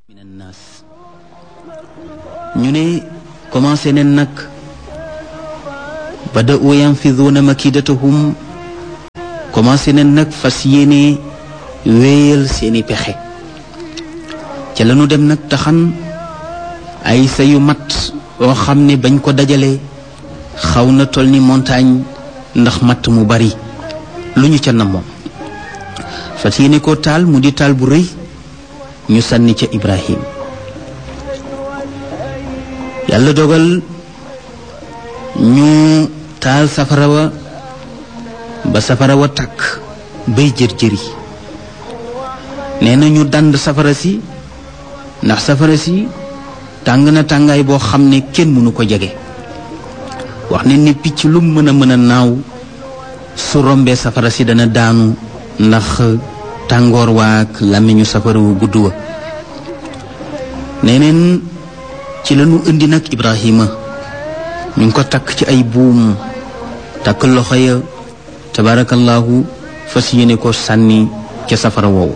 min annaas ñu ne commencé nen nag bada'u yanfiduuna makidatahum commencé nen nag fas yéene wéyal seeni pexe ca lañu dem nag taxan ay sayu mat oo xam ne bañ ko dajale xaw na toll ni montagne ndax matt mu bari lu ñu ca namoon fas yéene ko taal mu di taal bu rëy ñu sànni ca Ibrahim yàlla dogal ñu taal safara wa ba safara wa tàkk bay jër-jëri nee na ñu dànd safara si ndax safara si tàng na tàngaay boo xam ne kenn mënu ko jege wax ne ni picc lu mën a naaw su rombee safara si dana daanu ndax tàngoor waak làmmiñu safara wu gudd wa neneen ci lañu indi nag Ibrahima ñu ngi ko takk ci ay buum takk loxo ya tabarakallahu fas yéene ko sànni ca safara woowu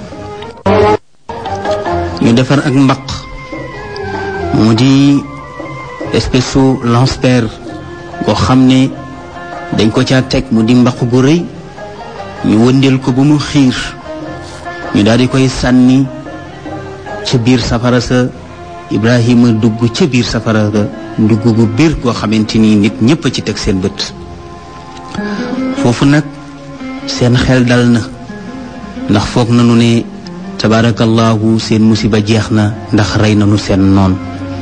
ñu defar ak mbaq moo di espèce u lance-pierre koo xam ne dañ ko caa teg mu di mbaq gu rëy ñu wëndeel ko ba mu xiir ñu daal di koy sànni ca biir safara sa Ibrahima dugg ca biir safara sa dugg gu biir koo xamante ni nit ñépp a ci teg seen bët foofu nag seen xel dal na ndax foog nañu ne tabarakallahu seen musiba jeex na ndax rey nañu seen noon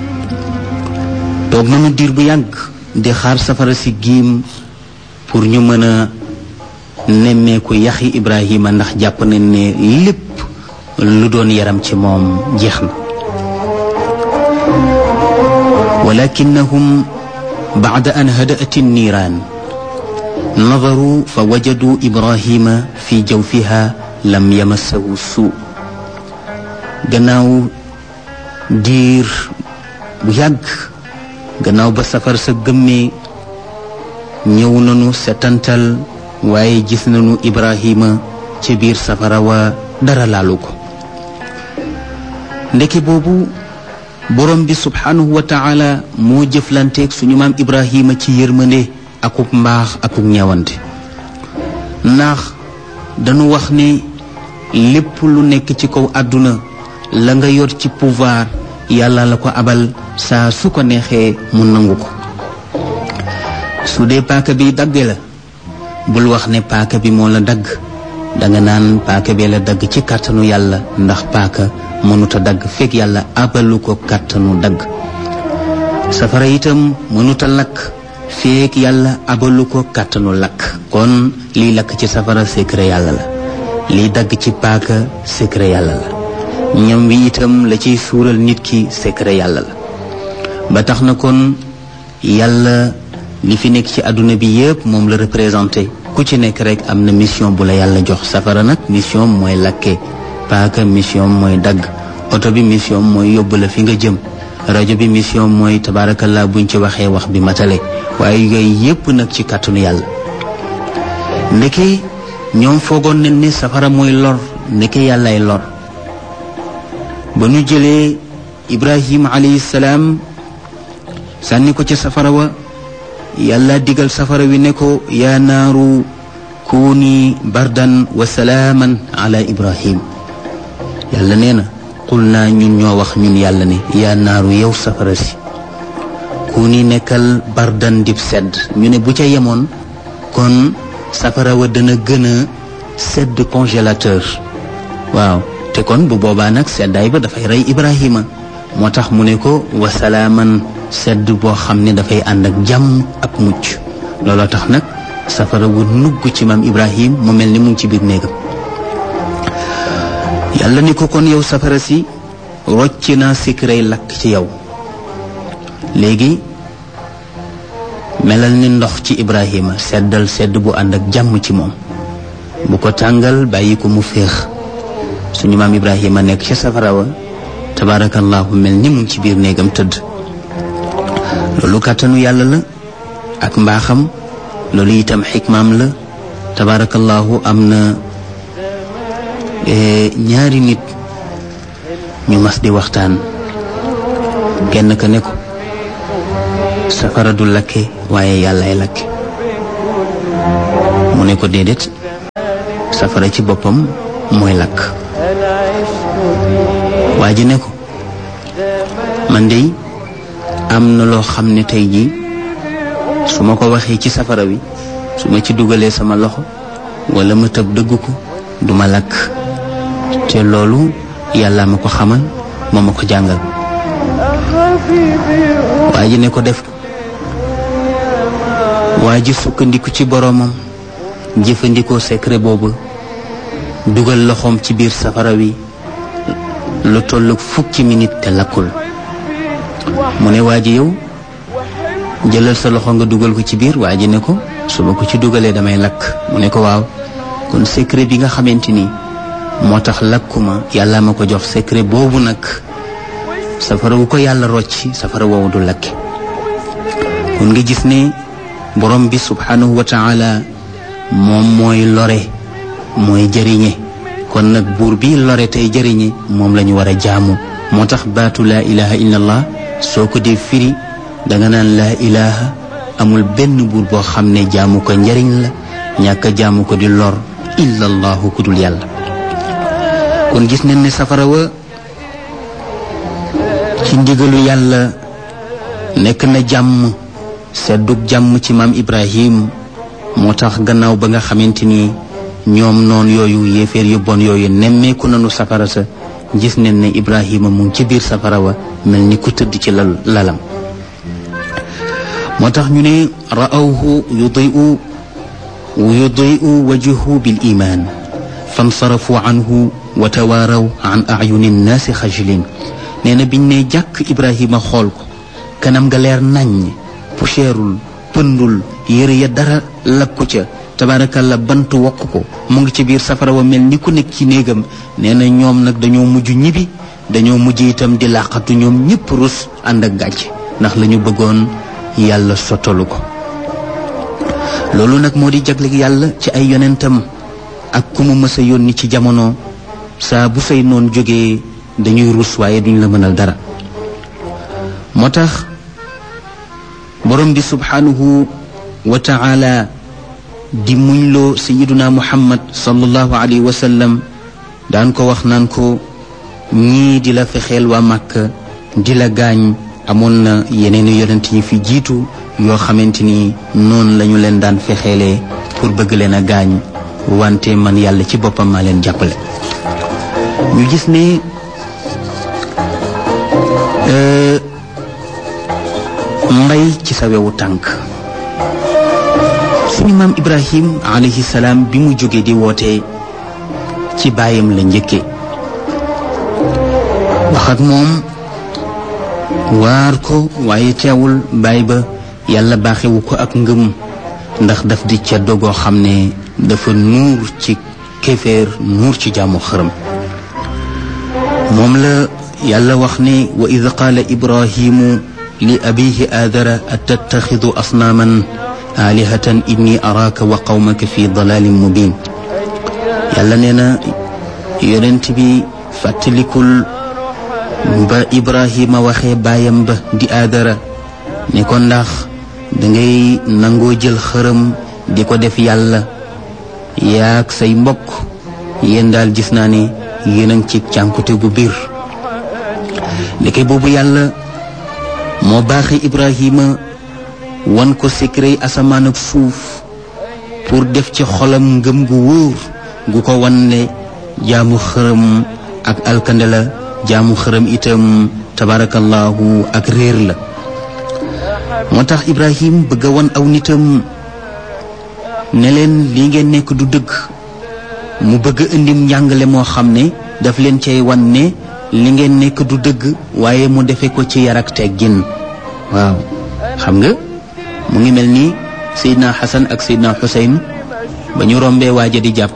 toog nañu diir bu yàgg di xaar safara si giim pour ñu mën a nemmeeku yaxi Ibrahima ndax jàpp nañ ne lépp lu doon yaram ci moom jeex na walakinnahum ba'da an hada'at an-niiraan nadaru fa wajadu Ibrahima fi jawfiha lam yamassahu suu gannaaw diir bu yàgg gannaaw ba safar sa gëmmee ñëw nañu setantal waaye gis nañu Ibrahima ci biir safara wa dara laalu ko ndeke boobu borom bi subhanahu wa taala moo jëflanteeg suñu maam Ibrahima ci yërmande akuk mbaax akuk ñeewante ndax dañu wax ne lépp lu nekk ci kaw àdduna la nga yor ci pouvoir yàlla la ko abal saa su ko neexee mu nangu ko su dee paaka bi dagg la bul wax ne paaka bi moo la dagg danga naan paaka bee la dagg ci kàttanu yàlla ndax paaka mënuta dagg fekk yàlla abalu ko kàttanu dagg safara itam mënuta lakk fekk yàlla abalu ko kàttanu lakk kon liy lakk ci safara secret yàlla la liy dagg ci paaka secret yàlla la ñam wi itam la ciy suural nit ki secret yàlla la ba tax na kon yàlla li fi nekk ci àdduna bi yépp moom la représenté ku ci nekk rek am na mission bu la yàlla jox safara nag mission mooy lakke paaka mission mooy dagg oto bi mission mooy yóbbu la fi nga jëm rajo bi mission mooy tabarakallah buñ ci waxee wax bi matale waaye yooyu yépp nag ci kàttanu yàlla ndeke ñoom foogoon nañ ne safara mooy lor ndeke yàllaay lor ba ñu jëlee Ibrahima alayhi salaam sànni ko ca safara wa yàlla digal safara wi ne ko yaa naaru kuuni bardan wa salaaman ala Ibrahim yàlla nee na qul naa ñun ñoo wax ñun yàlla ne yaa naaru yow safara si kuuni nekkal bardan dib sedd ñu ne bu ca yemoon kon safara wa dana gën a sedd congélateur waaw te kon bu boobaa nag seddaay ba dafay rey Ibrahima moo tax mu ne ko wa salaaman sedd boo xam ne dafay ànd ak jàmm ak mucc looloo tax nag safara wu nugg ci maam Ibrahim mu mel ni mu ngi ci biir néegam yàlla ni ko kon yow safara si rocc naa sikray lakk ci yow léegi melal ni ndox ci Ibrahima seddal sedd bu ànd ak jàmm ci moom bu ko tàngal bàyyi ko mu féex suñu maam Ibrahima nekk ci safara wa tabarakallahu mel ni mu ngi ci biir néegam tëdd loolu kàttanu yàlla la ak mbaaxam loolu itam xikmaam la tabarakallahu am na ñaari nit ñu mas di waxtaan kenn ka ne ko safara du lakke waaye yàllaay lakke mu ne ko déedéet safara ci boppam mooy lakk waa ji ne ko man dey am na loo xam ne tey jii su ma ko waxee ci safara wi su ma ci dugalee sama loxo wala ma tëb dëgg ko duma lakk te loolu yàlla ma ko xamal moo ma ko jàngal waa ji ne ko def ko waa ji sukkandiku ci boroomam jëfandikoo secret boobu dugal loxoom ci biir safara wi lu tollu fukki minute te lakkul mu ne waa ji yow jëlal sa loxo nga dugal ko ci biir waa ji ne ko su ma ko ci dugalee damay lakk mu ne ko waaw kon secret bi nga xamante ni moo tax lakkuma yàlla ma ko jox secret boobu nag safara wu ko yàlla rocci safara woowu du lakke kon nga gis ne borom bi subhanahu wa taala moom mooy lore mooy jëriñe kon nag buur bi lore tey jëriñe moom la ñu war a jaamu moo tax baatu laa ilaha illa allah soo ko dee firi danga naan laa ilaha amul benn buur boo xam ne jaamu ko njëriñ la ñàkk a jaamu ko di lor illa allahu ku dul yàlla kon gis nañ ne safara wa ci ndigalu yàlla nekk na jàmm seddug jàmm ci maam Ibrahim moo tax gannaaw ba nga xamante ni ñoom noon yooyu yéeféer yu bon yooyu nemmeeku nañu safara sa gis nañ ne Ibrahima mu ngi ci biir safara wa mel ni ku tëdd ci lalam moo tax ñu ne ra'awhu yudi'u wajhuhu bil iman fansarafu anhu wa tawaaraw an a'yuni nnaasi xajlin nee na biñ ne jàkk Ibrahima xool ko kanam nga leer naññ poussièreul pëndul yëre ya dara lakku ca tabaarakalla bant wokk ko mu ngi ci biir safara wa mel ni ku nekk ci néegam nee na ñoom nag dañoo mujj ñibbi dañoo mujj itam di làqatu ñoom ñëpp rus ànd ak gàcce ndax la ñu bëggoon yàlla sottalu ko loolu nag moo di jagleeg yàlla ci ay yonentam ak ku mu mës a yónni ci jamono saa bu say noon jógee dañuy rus waaye duñ la mënal dara moo tax borom bi subhanahu wa ta'ala di muñloo sayiduna muhammad sallallahu alayhi wa sallam daan ko wax naan ko ñii di la fexeel waa Màkka di la gaañ amoon na yeneen yonent yi fi jiitu yoo xamante ni noonu lañu leen daan fexeelee pour bëgg leen a gaañ wante man yàlla ci boppam maa leen jàppale ñu gis ne mbay ci sa wewu tànk suñu maam Ibrahim alayhi salaam bi mu jógee di woote ci baayam la njëkke wax ak moom waar ko waaye teewul baay ba yàlla baaxewu ko ak ngëm ndax daf di ca dogoo xam ne dafa nuur ci kéeféer nuur ci jaamu xërëm moom la yàlla wax ne wa id qaala ibrahimu li abihi aadara atattaxidu asnaaman aalihatan inni araaka wa qawmaka fi dalalin mubin yàlla nee na yonent bi fàttalikul ba ibrahima waxee baayam ba di aadara ne ko ndax dangay nangoo jël xërëm di ko def yàlla yaag say mbokk yéen daal gis naa ne yéen a ngi ci cànkute gu biir ndeke boobu yàlla moo baaxee ibrahima wan ko secret asamaan ak suuf pour def ci xolam ngëm gu wóor gu ko wan ne jaamu xërëm ak alkande la jaamu xërëm itam tabarakallahu ak réer la moo tax ibrahim bëgg a wan aw nitam ne leen li ngeen nekk du dëgg mu bëgg a indim njàngale moo xam ne daf leen cay wan ne li ngeen nekk du dëgg waaye mu defe ko ci yar ak teggin waaw xam nga mu ngi mel ni Seydina Xasan ak Seydina Xuseyn ba ñu rombee waaja di jàpp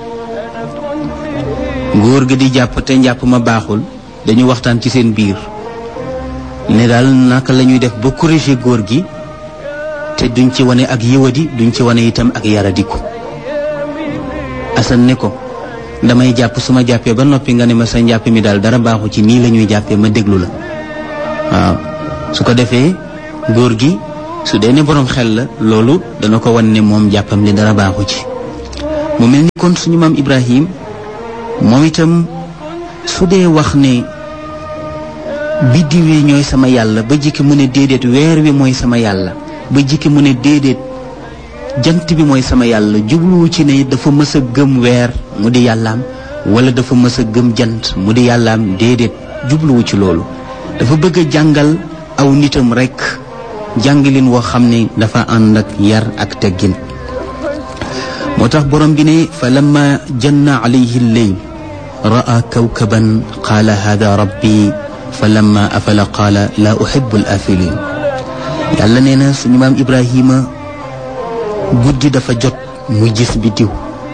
góor gi di jàpp te njàpp ma baaxul dañu waxtaan ci seen biir ne daal naka la ñuy def ba corriger góor gi te duñ ci wane ak yëwadi duñ ci wane itam ak yaradiku Asan ne ko damay jàpp su ma jàppee ba noppi nga ne ma sa njàpp mi daal dara baaxu ci nii la ñuy jàppee ma déglu la waaw su ko defee góor gi su dee ne boroom xel la loolu dana ko wan ne moom jàppam li dara baaxu ci mu mel ni kon suñu maam Ibrahim moom itam su dee wax ne biddiw yi ñooy sama yàlla ba jikki mu ne déedéet weer wi mooy sama yàlla ba jikki mu ne déedéet jant bi mooy sama yàlla jubluwu ci ne dafa mës a gëm weer mu di yàllaam wala dafa mës a gëm jant mu di yàllaam déedéet jubluwu ci loolu dafa bëgg a jàngal aw nitam rekk jàngalin woo xam ne dafa ànd ak yar ak teggin moo tax borom bi ne fa lamma janna alayhi lleyl ra'a kawkaban qaala hada rabbi fa lamma afala qaala laa uhibbu al afilin yàlla nee na suñu maam Ibrahima guddi dafa jot mu gis biddiw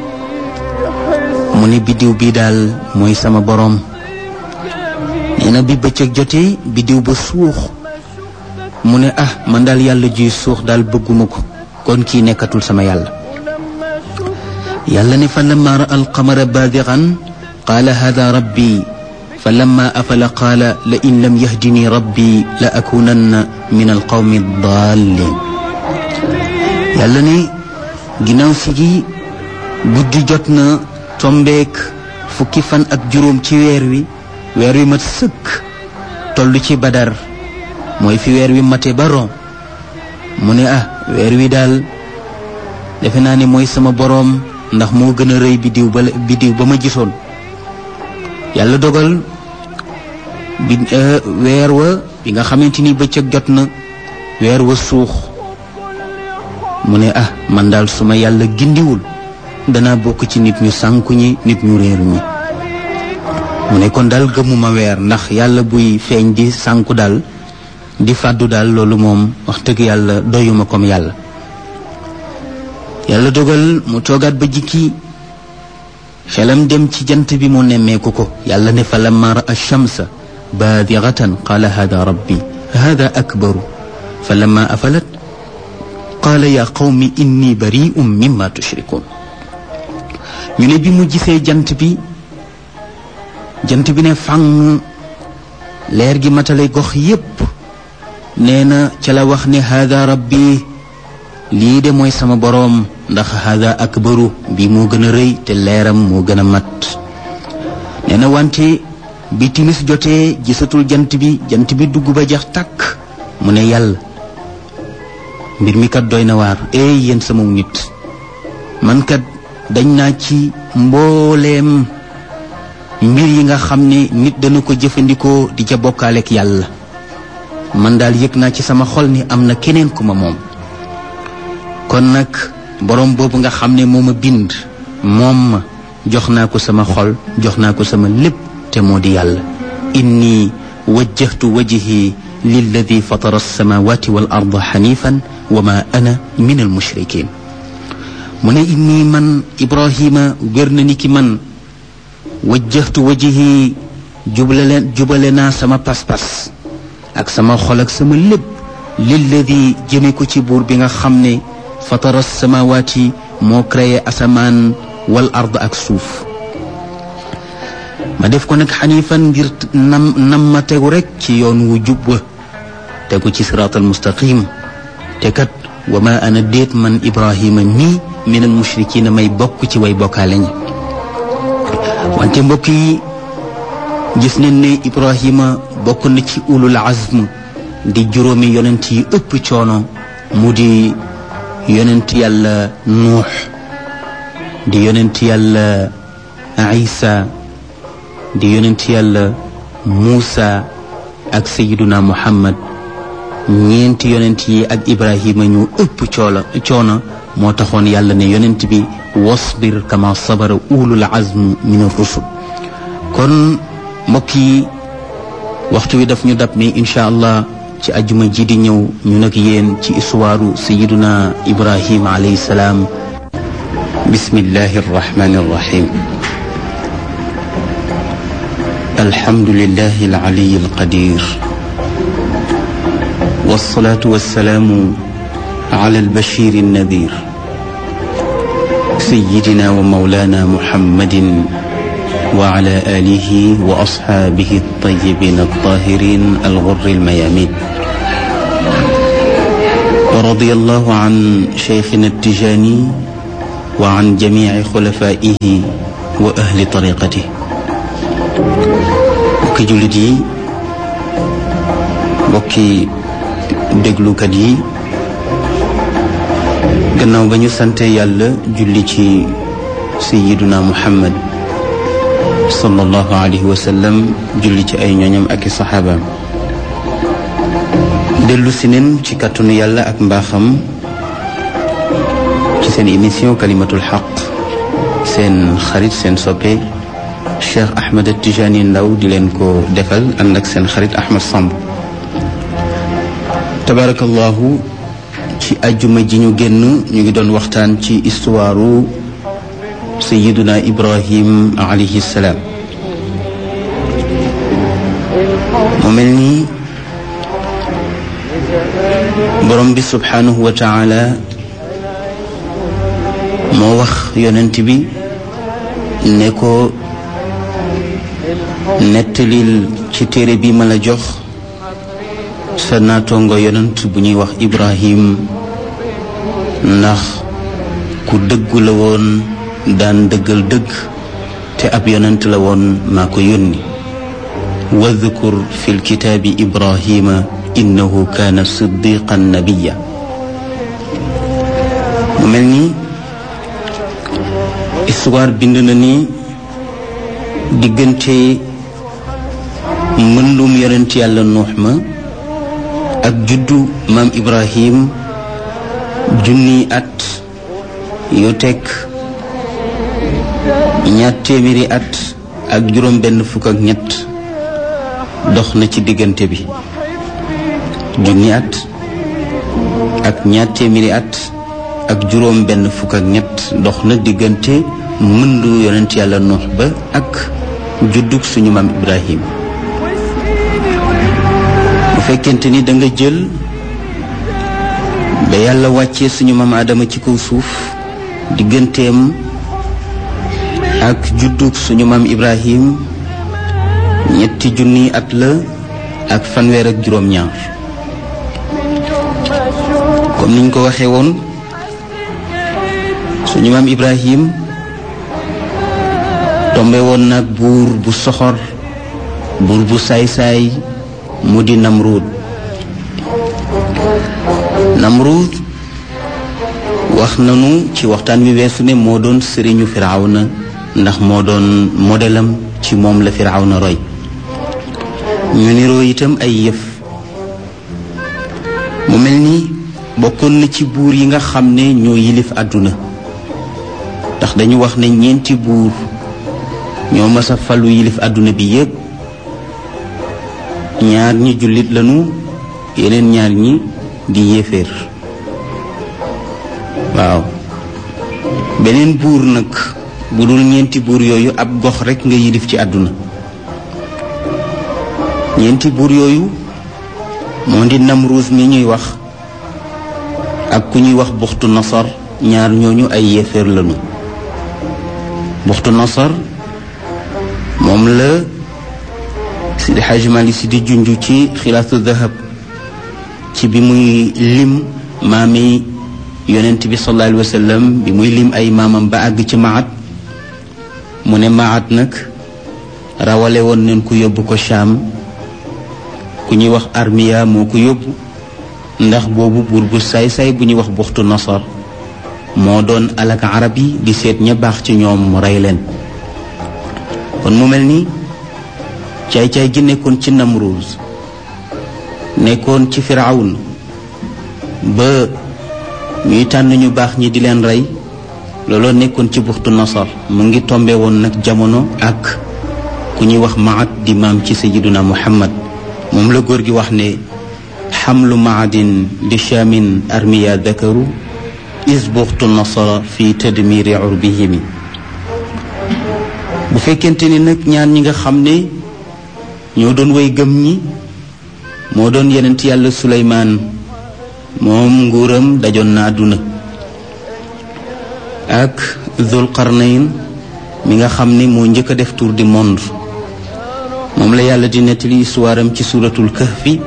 mu ne biddiw bii daal mooy sama boroom nee na bi bëccëg jotee biddiw ba suux mu ne man daal yàlla juy suux daal bëgguma ko kon kii nekkatul sama yàlla yàlla ne fa lamma ra'a alqamara baadigan qaala hada rabbi fa lamma afala qaala la in lam yahdini rabbi la akunanna min alqawmi daalin yàlla ne ginnaaw si gi guddi jot na tombeek fukki fan ak juróom ci weer wi mat sëkk toll ci badar mooy fi weer wi mate ba rom mu ne weer wi daal defe naa ne mooy sama boroom ndax moo gën a rëy biddiw ba ma gisoon yàlla dogal weer wa bi nga xamante ni bëccëg jot na weer wa suux mu ne man daal suma yàlla gindiwul danaa bokk ci nit ñu sànku ñi nit ñu réeru ñi mu ne kon daal gëmuma weer ndax yàlla buy feeñ di sànku daal di fàddu daal loolu moom wax dëgg yàlla doyuma comme yàlla dogal mu toogaat ba jikki xelam dem ci jant bi mu nemmeeku ko yàlla ne fa lamma ra'a shamsa baadigatan qaala hada rabbi hada akbaru fa lamma afalat qaala ya qawmi inni bari'un mimma tushrikun ñu ne bi mu gisee jant bi ne fang leer gi matale gox yépp nee na ca la wax ne hada rabbi lii de mooy sama boroom ndax hada akbaru bi moo gën a rëy te leeram moo gën a mat nee na wante bi timis jotee gisatul jant bi dugg ba jeex tàkk mu ne yàlla mbir mi kat doy na waar yéen sama nit man kat dañ naa ci mbooleem mbir yi nga xam ne nit dana ko jëfandikoo di ca bokkaaleek yàlla man daal yëg naa ci sama xol ni am na keneen ku ma moom kon nag boroom boobu nga xam ne moo ma bind moom ma jox naa ko sama xol jox naa ko sama lépp te moo di yàlla inni wajjahtu wajhi lilladi fatara alsamawati wal arda xanifan wa ma ana min al mushrikin mu ne inni man Ibrahima wér na ni ki man wajjahtu wajhi jubale naa sama pas-pas ak sama xol ak sama lépp lilladi jëme ko ci buur bi nga xam ne fatara alsamawati moo créé asamaan wal ard ak suuf ma def ko nag xanifan ngir nam ma tegu rek ci yoon wu jub wa tegu ci siraatal mustaqim te kat wa ma ana déet man Ibrahima nii min al mushrikiina may bokk ci way bokkaale ñi wante mbokk yi gis nañ ne Ibrahima bokk na ci ulul azm di juróomi yonent yi ëpp coono mu di yonent yàlla Nuux di yonent yàlla Isa di yonent yàlla Muusa ak Sayyiduna Muhammad ñeenti yonent yi ak Ibrahima ñu ëpp coono moo taxoon yàlla ne yonent bi wasbir kama sabara ulul azm min ar-rusul kon mbokk yi waxtu wi daf ñu dab ni incha allah ci ajuma ji di ñëw ñu nag yéen ci histoire Sayyiduna Ibrahima alayhi salaam bismillahi arrahmani arrahim alhamdulillahi al-ali al-qadir والصلاة والسلام على البشير النذير سيدنا ومولانا محمد وعلى آله وأصحابه الطيبين الطاهرين الغر الميامين ورضي الله عن شيخنا التجاني وعن جميع خلفائه وأهل طريقته bokki jullit yi bokki déglukat yi gannaaw ba ñu sante yàlla julli ci sayyiduna Muhammad sallallahu alayhi wa sallam julli ci ay ñoñam ak i saxaabaam dellu si neen ci kàttanu yàlla ak mbaaxam ci seen émission kalimatul xaq seen xarit seen soppe Cheikh Ahmed Tijani Ndaw di leen ko defal ànd ak seen xarit Ahmed Samb tabarakallahu ci ajjuma ji ñu génn ñu ngi doon waxtaan ci histoire Sayyiduna Ibrahim alayhi salaam mu mel ni borom bi subhanahu wa taala moo wax yonent bi ne ko nettalil ci téere bi ma la jox sa naatongo yonent bu ñuy wax Ibrahim ndax ku dëggu la woon daan dëggal dëgg te ab yonent la woon maa ko yónni wadkur fi lkitaabi Ibrahima innahu kaana siddiqan nabiyya mu mel ni histoire bind na ni diggante mëndum yonent yàlla Nuux ma ak juddu maam Ibrahim junni at yu teg 200 at ak juróom benn fukk ak ñett dox na ci diggante bi junni at ak 200 at ak juróom benn fukk ak ñett dox na diggante mëndu yonent yàlla Nuux ba ak juddug suñu maam Ibrahim bu fekkente ni da nga jël ba yàlla wàccee suñu maam Adama ci kaw suuf digganteem ak juddug suñu maam Ibrahim 3 junni at la ak fanweer ak juróom-ñaar comme niñ ko waxee woon suñu maam Ibrahim tombe woon nag buur bu soxor buur bu saay-saay mu di Namruud wax nanu ci waxtaan wi weesu ne moo doon sëriñu Firawna ndax moo doon modelam ci moom la Firawna roy ñu niroo itam ay yëf mu mel ni bokkoon na ci buur yi nga xam ne ñoo yilif àdduna ndax dañu wax ne 4 buur ñoo mës a falu yilif àdduna bi yépp 2 ñi jullit lañu yeneen 2 ñi di yéeféer waaw beneen buur nag bu dul 4 buur yooyu ab gox rekk nga yilif ci àdduna 4 buur yooyu moo di Namruus mi ñuy wax ak ku ñuy wax Buxtu Nasar 2 ñooñu ay yéeféer lañu Buxtu Nasar moom la Sidi Xaaji Maalik Si di junj ci Xilaasu Dahab ci bi muy lim maami yonent bi sallallahu alayhi wa sallam bi muy lim ay maamam ba àgg ci Maat mu ne Maat nag rawale woon nañ ko yóbbu ko Shaam ku ñuy wax Armiya moo ko yóbbu ndax boobu buur bu saay-saay bu ñuy wax Buxtu Nasar moo doon alak arab yi di seet ña baax ci ñoom mu rey leen kon mu mel ni caay-caay gi nekkoon ci Namruus nekkoon ci Firawun ba ñuy tànn ñu baax ñi di leen rey looloo nekkoon ci Buxtu Nasar mu ngi tombe woon nag jamono ak ku ñuy wax Maat di maam ci Sayyiduna Muhammad moom la góor gi wax ne xamlu maadin di Shaamin armiya dakaru is Buxtu Nasara fi tadmiri urbihimi bu fekkente ni nag ñaan ñi nga xam ne ñoo doon way gëm ñi moo doon yonent yàlla Suleymaan moom nguuram dajoon na àdduna ak Zul Qarnayn mi nga xam ne moo njëkk a def tour du monde moom la yàlla di nettali histoire am ci suuratul kahfi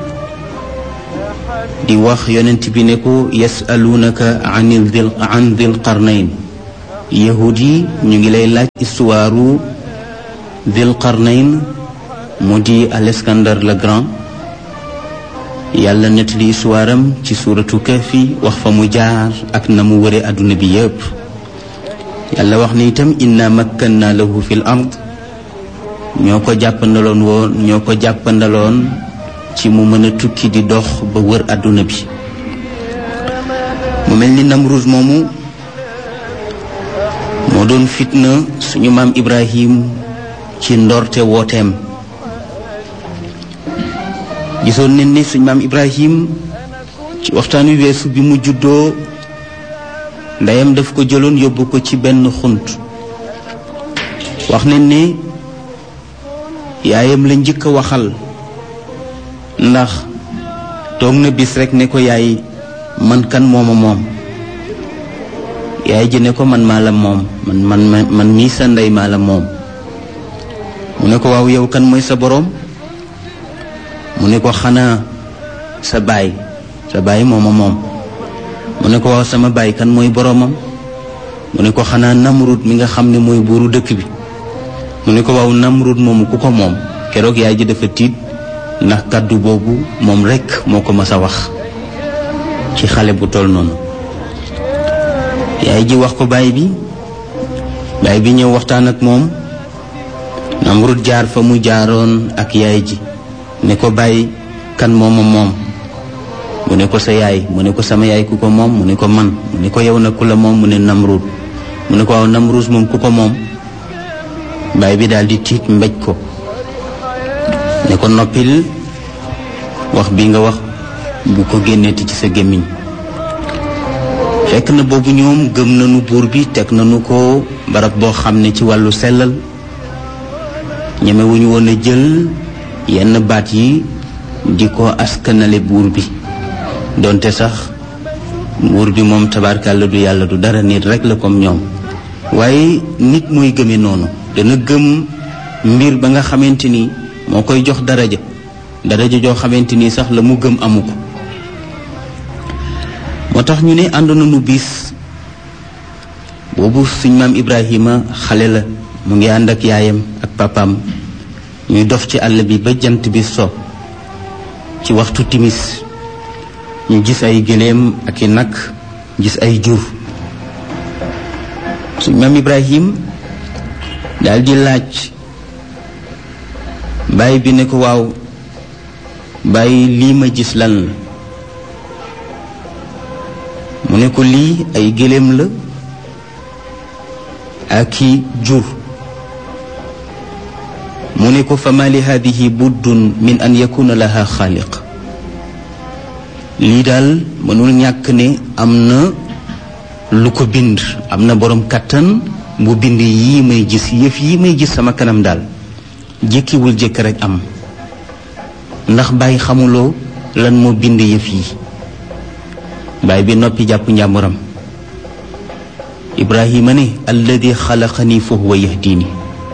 di wax yonent bi ne ko yasalunaka an dil qarnayn yahud yi ñu ngi lay laaj histoire dil qarnayn mu di Alexandre le Grand yàlla nettali histoire am ci suuratu kahfi wax fa mu jaar ak na mu wëre àdduna bi yépp yàlla wax ni itam inna makkanna lahu fil ard ñoo ko jàppandaloon ci mu mën a tukki di dox ba wër àdduna bi mu mel ni Namrud moomu moo doon fitna suñu maam Ibrahim ci ndorte wooteem gisoon nañ ne suñu maam Ibrahim ci waxtaan wi weesu bi mu juddoo ndeyam daf ko jëloon yóbbu ko ci benn xunt wax nañ ne yaayam la njëkk a waxal ndax toog na bis rekk ne ko yaay man kan mooma moom yaay ji ne ko man maa la moom man mii sa ndey maa la moom mu ne ko waaw yow kan mooy sa boroom mu ne ko xanaa sa baay mooma moom mu ne ko waaw sama baay kan mooy boroomam mu ne ko xanaa Namrud mi nga xam ne mooy buuru dëkk bi mu ne ko waaw Namrud moomu ku ko moom keroog yaay ji dafa tiit ndax kàddu boobu moom rekk moo ko mas a wax ci xale bu toll noonu yaay ji wax ko baay bi ñëw waxtaan ak moom Namrud jaar fa mu jaaroon ak yaay ji ne ko baay kan mooma moom mu ne ko sa yaay mu ne ko sama yaay ku ko moom mu ne ko man mu ne ko yow nag ku la moom mu ne Namrud mu ne ko waaw Namrud moom ku ko moom baay bi daal di tiit mbéj ko ne ko noppil wax bi nga wax bu ko génneeti ci sa gémmiñ fekk na boobu ñoom gëm nañu buur bi teg nañu ko barab boo xam ne ci wàllu sellal ñemewuñu woon a jël yenn baat yi di ko askanale buur bi donte sax buur bi moom tabaarkàlla du yàlla du dara nit rek la comme ñoom waaye nit mooy gëme noonu dana gëm mbir ba nga xamante ni moo koy jox daraja joo xamante ni sax la mu gëm amu ko moo tax ñu ne ànd nañu bis boobu suñ maam Ibrahima xale la mu ngi ànd ak yaayam ak papaam ñuy dox ci àll bi ba jant bi so ci waxtu timis ñu gis ay gëléem ak i nag gis ay jur suñ maam Ibrahim daal di laaj baay bi ne ko waaw baay lii ma gis lan la mu ne ko lii ay gëléem la ak i jur mu ne ko fama li hadihi buddun min an yakuna laha xaaliq lii daal mënul ñàkk ne am na lu ko bind am na boroom kàttan bu bind yii may gis yëf yi may gis sama kanam daal jékkiwul jékk rek am ndax bàyyi xamuloo lan moo bind yëf yi baay bi noppi jàpp njàmburam Ibrahima ne alladi xalaqani fa huwa yahdini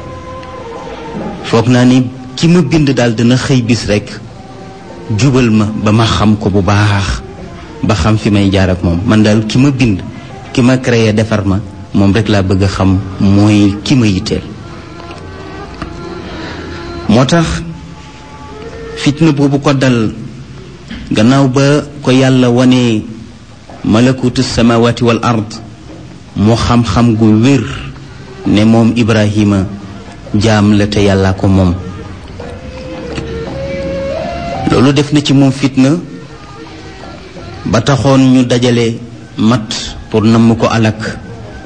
foog naa ni ki ma bind daal dina xëy bis rekk jubal ma ba ma xam ko bu baax ba xam fi may jaar ak moom man daal ki ma bind ki ma créé defar ma moom rekk laa bëgg a xam mooy ki ma yitteel moo tax fitna boobu ko dal gannaaw ba ko yàlla wane malakutu samawati wal ard moo xam-xam gu wér ne moom Ibrahima jaam la te yàlla ko moom loolu def na ci moom fitna ba taxoon ñu dajale mat pour namm ko alak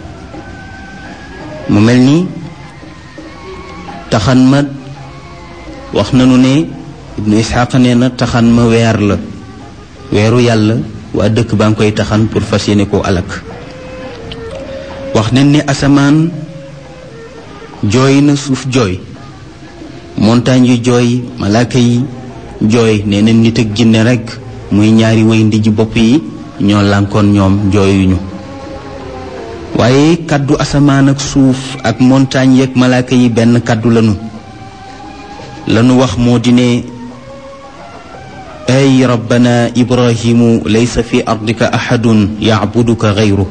mu mel ni taxan ma wax nanu ne Ibnu Isxaaq nee na taxan ma weer la weeru yàlla waa dëkk baa ngi koy taxan pour fas yéene koo alak wax nañ ne asamaan jooy na suuf jooy montagne yu jooy malaaka yi jooy nee na nit ak jinne rekk muy ñaari way ndiji bopp yi ñoo lànkoon ñoom jooyuñu waaye kaddu asamaan ak suuf ak montagne yeeg malaaka yi benn kaddu lanu wax moo di ne ay rabbana ibrahimu laysa fi ardika ahadun yacbuduka gayru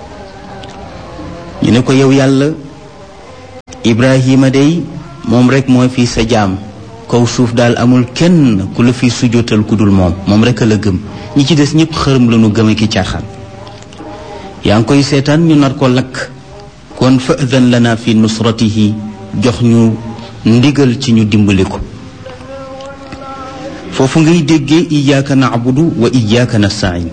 ñu ne ko yow yàlla ibrahima day moom rek mooy fii sa jaam kaw suuf daal amul kenn ku la fi sujjóotal ku dul moom rek a la gëm ñi ci des ñëpp xërëm la ñu gëm ki caaxaan yaa ngi koy seetaan ñu nar ko lakk kon fa'dan lana fi nusratihi jox ñu ndigal ci ñu dimbali ko foofu ngay déggee iyyaka na'budu wa iyyaka nasta'in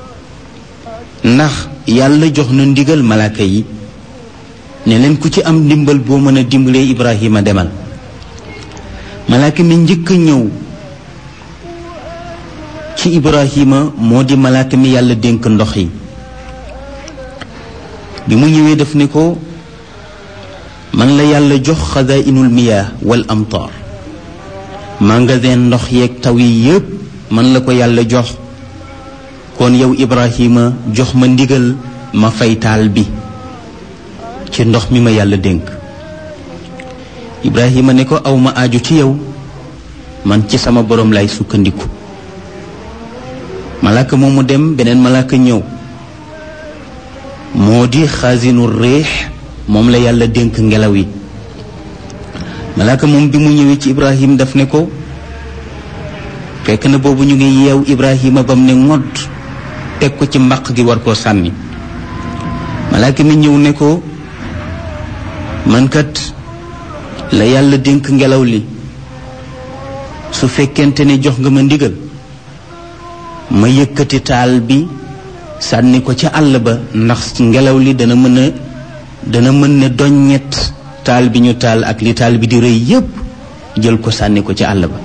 ndax yàlla jox na ndigal malaaka yi ne leen ku ci am ndimbal boo mën a dimbalee Ibrahima demal malaaka mi njëkk a ñëw ci Ibrahima moo di malaaka mi yàlla dénk ndox yi bi mu ñëwee def ni ko man la yàlla jox xadaa'inul miyaa wal amtaar magasin ndox yeeg taw yi yépp man la ko yàlla jox kon yow Ibrahima jox ma ndigal ma fay taal bi ci ndox mi ma yàlla dénk Ibrahima ne ko aw ma aaju ci yow man ci sama borom lay sukkandiku malaaka moomu dem beneen malaaka ñëw moo di xaasinu réex moom la yàlla dénk ngelaw yi malaaka moom bi mu ñëwee ci Ibrahima daf ne ko fekk na boobu ñu ngi yeew Ibrahima bam ne ngodd teg ko ci mbaq gi war koo sànni malaaka mi ñëw ne ko man kat la yàlla dénk ngelaw li su fekkente ne jox nga ma ndigal ma yëkkati taal bi sànni ko ca àll ba ndax ngelaw li dana mën ne doññet taal bi ñu taal ak li taal bi di rëy yépp jël ko sànni ko ca àll ba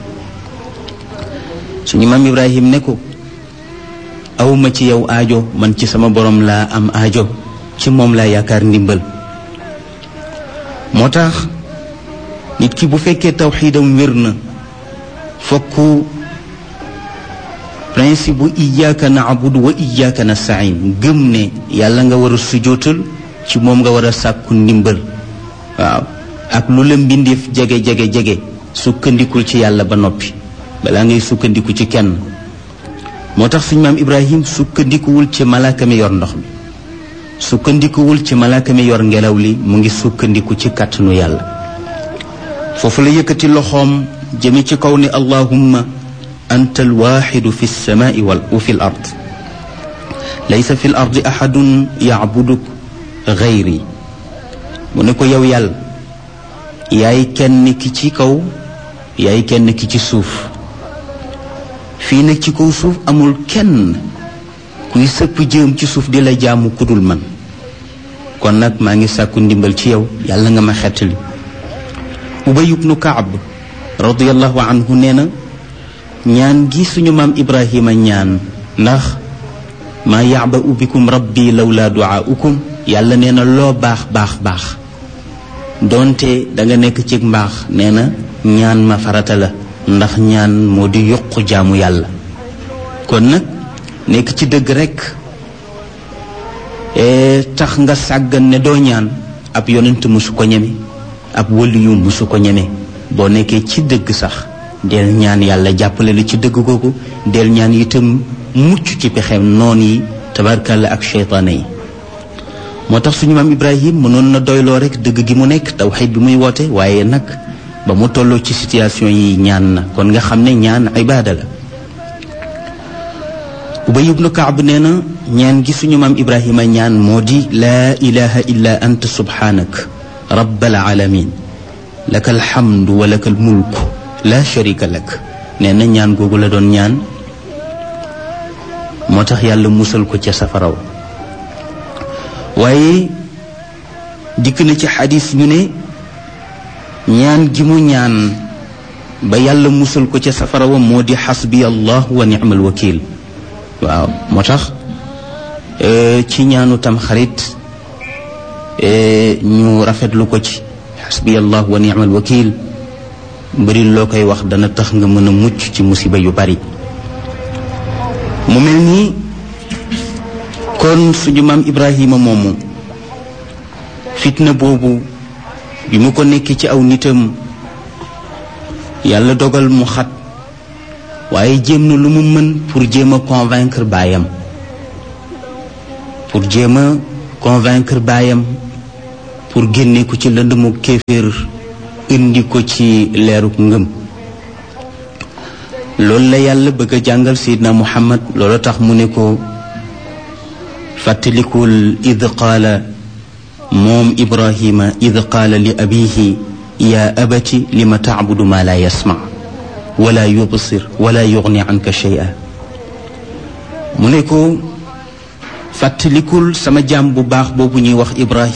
suñu maam Ibrahim ne ko awma ci yow aajo man ci sama borom laa am aajo ci moom laa yaakaar ndimbal moo tax nit ki bu fekkee tawxiidam wér na fokk principe bu iyyaka na'budu wa iyyaka nasta'in gëm ne yàlla nga war a sujjóotal ci moom nga war a sàkku ndimbal waaw ak lu la mbindeef jege sukkandikul ci yàlla ba noppi balaa ngay sukkandiku ci kenn moo tax suñu maam Ibrahim sukkandikuwul ci malaaka mi yor ndox mi sukkandikuwul ci malaaka mi yor ngelaw li mu ngi sukkandiku ci kàttanu yàlla foofu la yëkkati loxoom jëme ci kaw ni allahumma anta alwaxidu fi lsamai wa fi l ard laysa fi l ardi ahadun yacbuduk gayri mu ne ko yow yàlla yaay kenn ki ci kaw yaay kenn ki ci suuf fii nag ci kaw suuf amul kenn kuy sëpp jëm ci suuf di la jaamu kudul man kon nag maa ngi sàkku ndimbal ci yow yàlla nga ma xettali Ubay ibnu Kaab radiyallahu anhu nee na ñaan gi suñu maam Ibrahima ñaan ndax maa ya'ba'u bikum rabbi lawla du'aa'ukum yàlla nee na loo baax doonte danga nekk ci mbaax nee na ñaan ma farata la ndax ñaan moo di yokku jaamu yàlla kon nag nekk ci dëgg rekk tax nga sàggan ne doo ñaan ab yonent musu ko ñeme ab waliyu musu ko ñeme boo nekkee ci dëgg sax del ñaan yàlla jàppale la ci dëgg googu del ñaan itam mucc ci pexem noon yi tabarkalla ak seytaane yi moo tax suñu maam Ibrahim mënoon na doyloo rek dëgg gi mu nekk tawxiid bi muy woote waaye nag ba mu tolloo ci situation yi ñaan na kon nga xam ne ñaan ibaada la Ubay ibnu Kaab nee na ñaan gi suñu maam Ibrahima ñaan moo di laa ilaha illa anta subhanak rabbal alamin laka alhamdu wa laka almulku la sharika lak nee na ñaan googu la doon ñaan moo tax yàlla musal ko ca safaraw waaye dikk na ci xadis ñu ne ñaan gi mu ñaan ba yàlla musal ko ca safarawa moo di xasbi allah wa ni'mal wakil waaw moo tax ci ñaanu tam xarit ñu rafetlu ko ci xasbi allah wa ni'mal wakil mbëri loo koy wax dana tax nga mën a mucc ci musiba yu bari mu mel ni kon suñu maam Ibrahima moomu fitna boobu bi mu ko nekk ci aw nitam yàlla dogal mu xat waaye jéem na lu mu mën pour jéem a convaincre baayam pour génne ko ci lëndëmu kéeféer indi ko ci leeruk ngëm. loolu la yàlla bëgg a jàngal Seydina Muhammad loolu tax mu ne ko fàttalikul id qaala moom Ibrahima id qaala li abihi yaa abati lima tacbudu maa laa yasmac wala yubsir wala yugni anka shay'a mu ne ko fàttalikul sama jaam bu baax boobu ñuy wax Ibrahima